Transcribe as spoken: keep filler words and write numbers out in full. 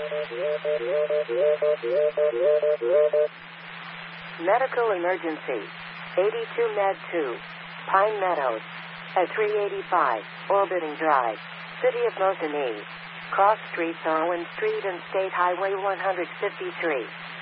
Medical emergency. eighty-two Med two. Pine Meadows. At three eighty-five, Orbiting Drive. City of Mosinee. Cross streets are Owen Street and State Highway one fifty-three.